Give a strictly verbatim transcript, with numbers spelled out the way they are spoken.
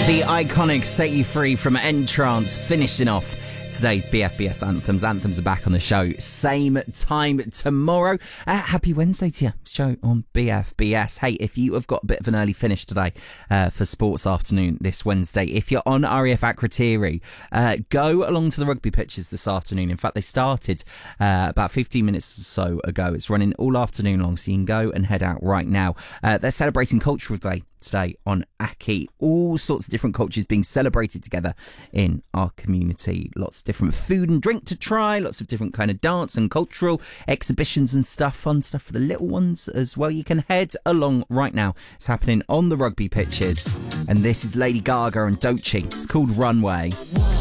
The iconic Set You Free from Entrance, finishing off today's B F B S Anthems. Anthems are back on the show, same time tomorrow. Uh, happy Wednesday to you. It's Joe on B F B S. Hey, if you have got a bit of an early finish today uh, for Sports Afternoon this Wednesday, if you're on R A F Akrotiri, uh, go along to the rugby pitches this afternoon. In fact, they started uh, about fifteen minutes or so ago. It's running all afternoon long, so you can go and head out right now. Uh, they're celebrating Cultural Day today on Aki. All sorts of different cultures being celebrated together in our community. Lots of different food and drink to try, lots of different kind of dance and cultural exhibitions and stuff, fun stuff for the little ones as well. You can head along right now. It's happening on the rugby pitches, and this is Lady Gaga and Doechii. It's called Runway.